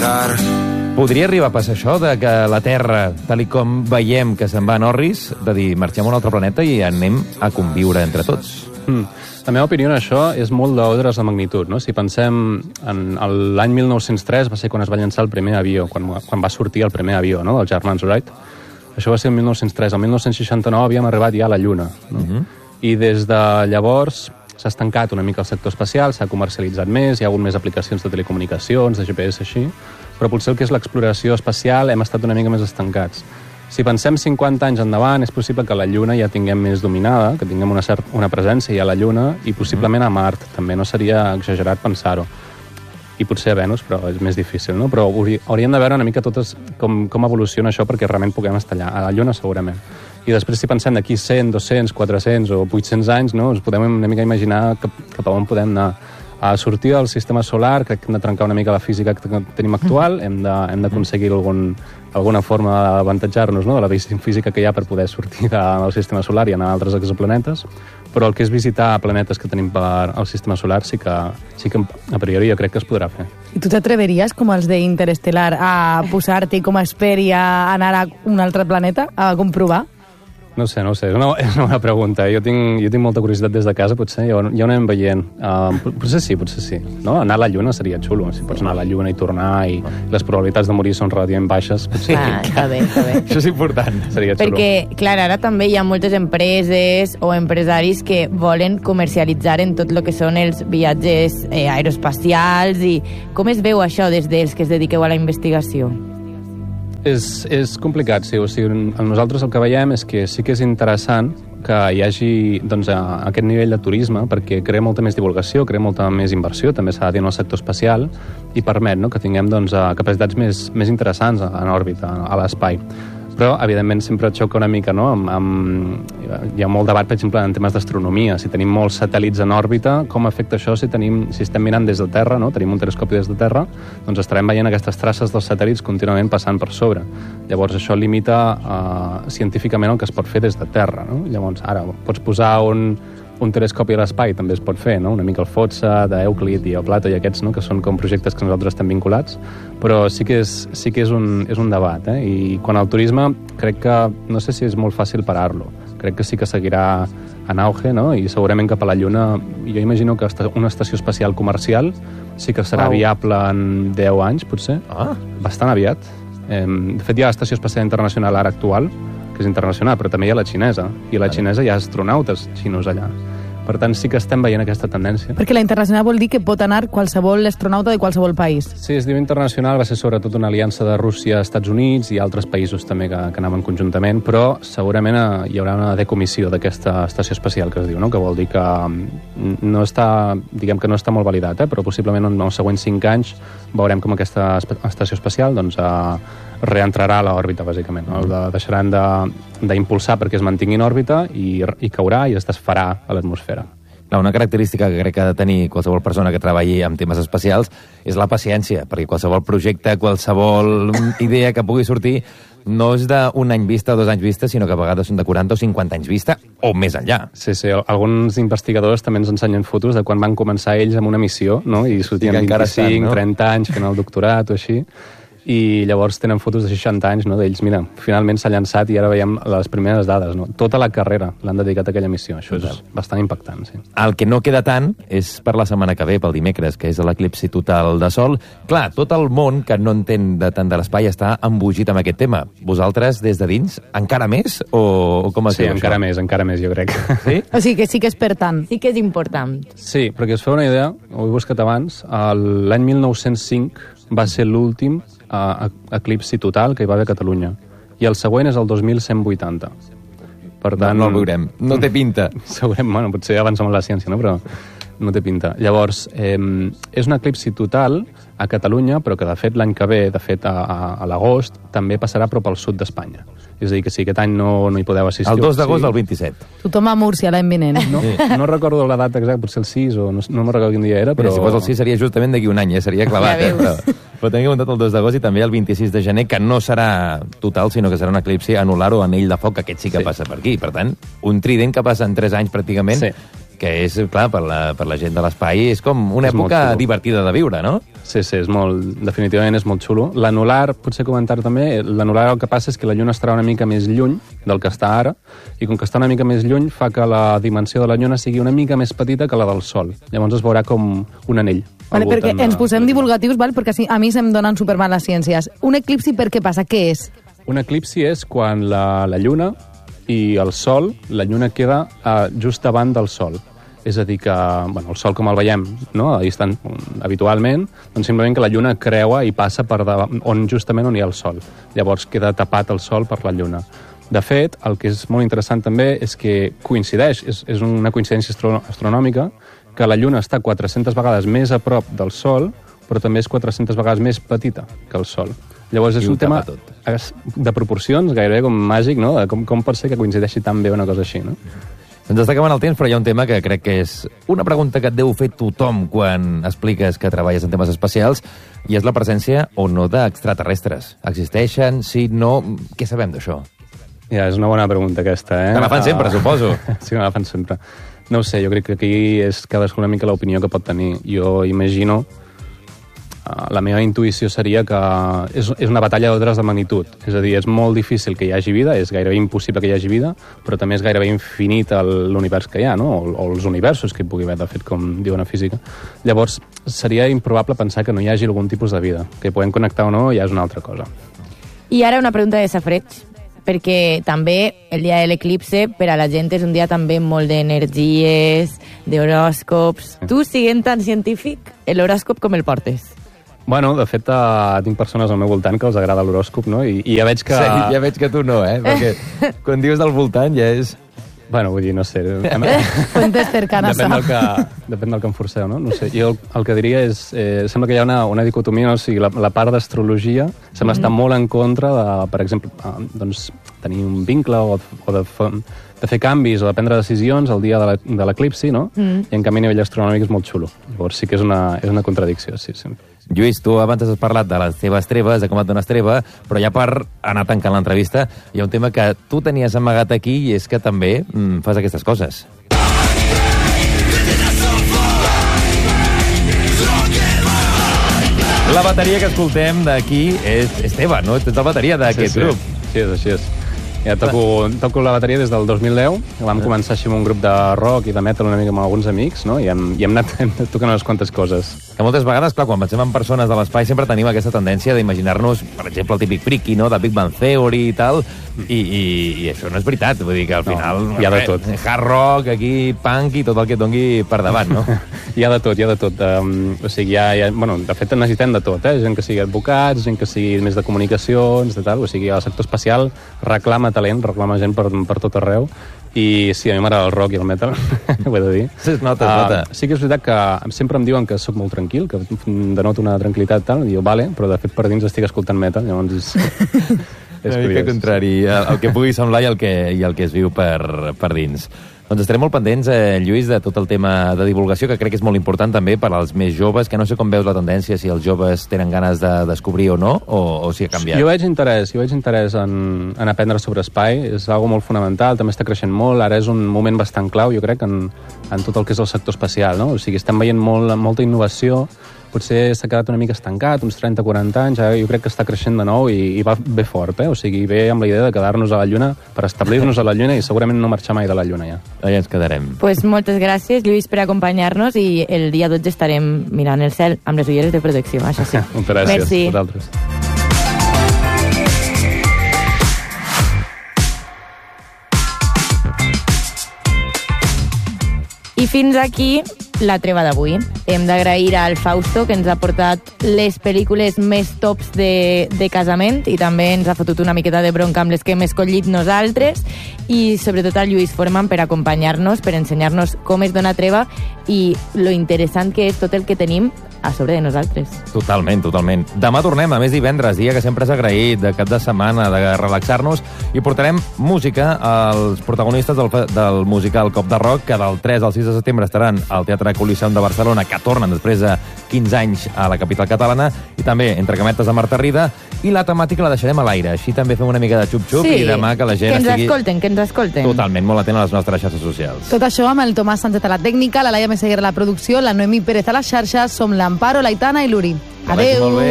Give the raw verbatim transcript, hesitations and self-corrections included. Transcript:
pensar. Podria arribar a passar això, de que la Terra, tal i com veiem que se'n va en orris, de dir, marxem a un altre planeta i anem a conviure entre tots? Mm. La meva opinió en això és molt d'ordres de magnitud, no? Si pensem en l'any mil nou-cents tres va ser quan es va llançar el primer avió, quan, quan va sortir el primer avió, no?, dels germans Wright. Això va ser el mil nou-cents tres. El mil nou-cents seixanta-nou havíem arribat ja a la Lluna, no? Uh-huh. I des de llavors s'ha estancat una mica el sector espacial, s'ha comercialitzat més, hi ha hagut més aplicacions de telecomunicacions, de G P S, així, però potser el que és l'exploració espacial hem estat una mica més estancats. Si pensem cinquanta anys endavant, és possible que la Lluna ja tinguem més dominada, que tinguem una, cert, una presència ja a la Lluna, i possiblement a Mart, també no seria exagerat pensar-ho. I potser a Venus, però és més difícil, no? Però hauríem de veure una mica totes com, com evoluciona això perquè realment puguem estar allà. A la Lluna, segurament. I després, si pensem d'aquí cent, dos-cents, quatre-cents o vuit-cents anys, no?, ens podem una mica imaginar cap, cap a on podem anar. A sortir del sistema solar, crec que hem de trencar una mica la física que tenim actual, hem de, hem d'aconseguir algun, alguna forma d'avantatjar-nos, no?, de la física que hi ha per poder sortir de, del sistema solar i anar a altres exoplanetes, però el que és visitar planetes que tenim per al sistema solar sí que, sí que a priori jo crec que es podrà fer. I tu t'atreveries, com els d'Interestelar, a posar-te com a expert i a anar a un altre planeta a comprovar? No sé, no sé, és una, és una bona pregunta. Jo tinc, jo tinc molta curiositat des de casa, potser ja, ja ho anem veient. Uh, potser sí, potser sí. No? Anar a la Lluna seria xulo, si pots anar a la Lluna i tornar i les probabilitats de morir són relativament baixes. Potser. Ah, està bé, està bé. Això és important. Seria xulo. Perquè, clar, ara també hi ha moltes empreses o empresaris que volen comercialitzar en tot el que són els viatges eh, aeroespacials i com es veu això des dels que es dediqueu a la investigació? És, és complicat, sí. O sigui, nosaltres el que veiem és que sí que és interessant que hi hagi doncs, aquest nivell de turisme perquè crea molta més divulgació, crea molta més inversió, també s'ha de dir en el sector espacial, i permet, no?, que tinguem doncs, capacitats més, més interessants en òrbita, a l'espai. Però, evidentment, sempre et xoca una mica, no?, amb, amb... hi ha molt debat, per exemple, en temes d'astronomia. Si tenim molts satèl·lits en òrbita, com afecta això si, tenim, si estem mirant des de Terra, no?, tenim un telescopi des de Terra, doncs estarem veient aquestes traces dels satèl·lits contínuament passant per sobre. Llavors, això limita uh, científicament el que es pot fer des de Terra, no? Llavors, ara, pots posar un, un telescopi a l'espai, també es pot fer, no?, una mica el FOTSA, d'Euclid i el Plato i aquests, no?, que són com projectes que nosaltres estem vinculats, però sí que és, sí que és, un, és un debat, eh? I quan al turisme crec que, no sé si és molt fàcil parar-lo, crec que sí que seguirà en auge, no?, i segurament cap a la Lluna, jo imagino que una estació espacial comercial sí que serà wow. viable en deu anys, potser, ah. bastant aviat. Eh, de fet, hi ha l'Estació Espacial Internacional ara actual, que és internacional, però també hi ha la xinesa, i la xinesa hi ha astronautes xinos allà. Per tant, sí que estem veient aquesta tendència. Perquè la internacional vol dir que pot anar qualsevol astronauta de qualsevol país. Sí, es diu internacional, va ser sobretot una aliança de Rússia, Estats Units i altres països també que, que anaven conjuntament, però segurament hi haurà una decomissió d'aquesta estació espacial que es diu, no?, que vol dir que no està, diguem que no està molt validat, eh? Però possiblement en els següents cinc anys veurem com aquesta estació espacial doncs, eh, reentrarà a l'òrbita, bàsicament. No? De, deixaran d'impulsar perquè es mantingui en òrbita i, i caurà i es desfarà a l'atmosfera. Una característica que crec que ha de tenir qualsevol persona que treballi amb temes espacials és la paciència, perquè qualsevol projecte, qualsevol idea que pugui sortir no és d'un any vista o dos anys vista, sinó que a vegades són de quaranta o cinquanta anys vista o més enllà. Sí, sí, alguns investigadors també ens ensenyen fotos de quan van començar ells amb una missió, no?, i sortien vint-i-cinc, trenta anys fent el doctorat o així, i llavors tenen fotos de seixanta anys, no?, d'ells, mira, finalment s'ha llançat i ara veiem les primeres dades, no? Tota la carrera l'han dedicat a aquella missió, això és bastant impactant, sí. El que no queda tant és per la setmana que ve, pel dimecres, que és l'eclipsi total de Sol. Clar, tot el món que no entén de tant de l'espai està embogit amb aquest tema. Vosaltres, des de dins, encara més? O, o com es sí, diu encara això? més, encara més, jo crec. Sí? O sigui que sí que és per tant. Sí que és important. Sí, perquè us feu una idea, ho he buscat abans, l'any mil nou-cents cinc va ser l'últim uh, eclipsi total que hi va haver a Catalunya. I el següent és el dos mil cent vuitanta. Per tant... No, no el veurem. No té pinta. Segurament, bueno, potser avancem en la ciència, no? Però no té pinta. Llavors, eh, és un eclipsi total a Catalunya, però que de fet l'any que ve, de fet a, a, a l'agost, també passarà prop al sud d'Espanya. És a dir, que si aquest any no, no hi podeu assistir... El dos d'agost sí. del vint-i-set. Tothom a Múrcia l'any vinent. No, no recordo la data exacta, potser el sis, o no, no me'n recordo quin dia era, però... Mira, si fos el sis seria justament d'aquí un any, eh? Seria clavat. Ja eh? Però, però tenim comptat el dos d'agost i també el vint-i-sis de gener, que no serà total, sinó que serà un eclipsi anular o anell de foc, que aquest sí que sí. passa per aquí. Per tant, un trident que passa en tres anys pràcticament, sí. que és, clar, per la, per la gent de l'espai, és com una És molt època xulo. divertida de viure, no? Sí, sí, és molt, definitivament és molt xulo. L'anular, potser comentar també, l'anular el que passa és que la Lluna estarà una mica més lluny del que està ara, i com que està una mica més lluny fa que la dimensió de la Lluna sigui una mica més petita que la del Sol. Llavors es veurà com un anell. Vale, al perquè voltant de- ens posem divulgatius, val? Perquè sí, a mi se'm donen supermal les ciències. Un eclipsi per què passa? Què és? Un eclipsi és quan la, la Lluna i el Sol, la Lluna queda uh, just davant del Sol. És a dir que, bueno, el Sol com el veiem, no?, a distant, habitualment, doncs simplement que la Lluna creua i passa per davant, on, justament on hi ha el Sol. Llavors queda tapat el Sol per la Lluna. De fet, el que és molt interessant també és que coincideix, és, és una coincidència astro astronòmica, que la Lluna està quatre-centes vegades més a prop del Sol, però també és quatre-centes vegades més petita que el Sol. Llavors és I ho un tema tapa tot. es- de proporcions gairebé com màgic, no? De Com, com pot ser que coincideixi tan bé una cosa així, no? Ens està acabant el temps, però hi ha un tema que crec que és una pregunta que et deu fer tothom quan expliques que treballes en temes espacials, i és la presència o no d'extraterrestres. Existeixen? Sí? No? Què sabem d'això? Ja, és una bona pregunta aquesta, eh? Te la fan sempre, Ah, suposo. Sí, me la fan sempre. No ho sé, jo crec que aquí és cadascú una mica l'opinió que pot tenir. Jo imagino... Uh, la meva intuïció seria que és, és una batalla d'ordres de magnitud. És a dir, és molt difícil que hi hagi vida, és gairebé impossible que hi hagi vida, però també és gairebé infinit el- l'univers que hi ha, no? O, o els universos que hi pugui haver, de fet, com diuen a física. Llavors, seria improbable pensar que no hi hagi algun tipus de vida. Que podem connectar o no ja és una altra cosa. I ara una pregunta de safreig, perquè també el dia de l'eclipse per a la gent és un dia també molt d'energies, d'horòscops. Tu, siguent tan científic, l'horòscop com el portes? Bueno, de fet, uh, tinc persones al meu voltant que els agrada l'horòscop, no? I, I ja veig que... Sí, ja veig que tu no, eh? Perquè quan dius del voltant ja és... Bueno, vull dir, no sé... Fuentes cercanas Depèn a... del, que, depèn del que em forceu, no? No sé, jo el, el que diria és... Eh, sembla que hi ha una, una dicotomia, no? O sigui, la, la part d'astrologia sembla estar molt en contra de, per exemple, eh, doncs, tenir un vincle o, o de, fa- de fer canvis o de prendre decisions el dia de la- de l'eclipsi, no? Mm. I en canvi a nivell astronòmic és molt xulo. Llavors sí que és una, és una contradicció, sí, sí. Lluís, tu abans has parlat de les teves treves, de com et dones treva, però ja per anar tancant l'entrevista, hi ha un tema que tu tenies amagat aquí i és que també mm, fas aquestes coses. La bateria que escoltem d'aquí és, és teva, no? Tu ets la bateria d'aquest sí, sí. grup. Sí, és així, és. Ja toco, toco la bateria des del dos mil deu. Vam començar així amb un grup de rock i de metal una mica amb alguns amics, no? I hem, i hem anat hem anat tocant unes quantes coses. Que moltes vegades, clar, quan pensem en persones de l'espai sempre tenim aquesta tendència d'imaginar-nos, per exemple, el típic friki, no?, de Big Bang Theory i tal, i, i, i això no és veritat. Vull dir que al No, final... hi ha de res, tot. Hard rock, aquí, punk i tot el que et dongui per davant, no? Hi ha de tot, hi ha de tot. Um, o sigui, hi ha, hi ha, bueno, de fet necessitem de tot, eh? Gent que sigui advocats, gent que sigui més de comunicacions, de tal. O sigui, el sector espacial reclama talent, reclama gent per, per tot arreu. I sí, a mi m'agrada el rock i el metal, ho he de dir. Sí, es nota, es nota. Uh, sí que és veritat que sempre em diuen que sóc molt tranquil, que denoto una tranquil·litat tal, i diu, vale, però de fet per dins estic escoltant metal, llavors és... és Una mica curiós. contrari, el, el que pugui semblar i el que, i el que es viu per, per dins. Doncs estarem molt pendents, eh, Lluís, de tot el tema de divulgació, que crec que és molt important també per als més joves, que no sé com veus la tendència, si els joves tenen ganes de descobrir o no, o, o si ha canviat. Jo veig interès, jo veig interès en, en aprendre sobre espai, és algo molt fonamental, també està creixent molt, ara és un moment bastant clau, jo crec, en, en tot el que és el sector espacial, no? O sigui, estem veient molt, molta innovació, potser s'ha quedat una mica estancat, uns trenta quaranta anys, ara jo crec que està creixent de nou i, i va bé fort, eh? O sigui, ve amb la idea de quedar-nos a la Lluna, per establir-nos a la Lluna i segurament no marxar mai de la Lluna, ja. Allà ens quedarem. Pues moltes gràcies, Lluís, per acompanyar-nos i el dia dotze estarem mirant el cel amb les ulleres de protecció, això sí. Moltes gràcies Merci. a vosaltres. I fins aquí la treva d'avui. Hem d'agrair al Fausto, que ens ha portat les pel·lícules més tops de, de casament i també ens ha fotut una miqueta de bronca amb les que hem escollit nosaltres, i sobretot al Lluís Forman per acompanyar-nos, per ensenyar-nos com es dona treva i lo interessant que és tot el que tenim a sobre de nosaltres. Totalment, totalment. Demà tornem, a més divendres, dia que sempre és agraït, de cap de setmana, de relaxar-nos, i portarem música als protagonistes del, del musical Cop de Rock, que del tres al sis de setembre estaran al Teatre Teatre Coliseum de Barcelona, que tornen després de quinze anys a la capital catalana, i també Entre cametes de Marta Rida, i la temàtica la deixarem a l'aire. Així també fem una mica de xup-xup Sí, i demà que la gent que ens estigui escolten, que ens escolten. totalment molt atent a les nostres xarxes socials. Tot això amb el Tomàs Sánchez a la tècnica, la Laia Meseguer a la producció, la Noemí Pérez a les xarxes, som l'Amparo, l'Aitana i l'Uri. Que vagi molt bé.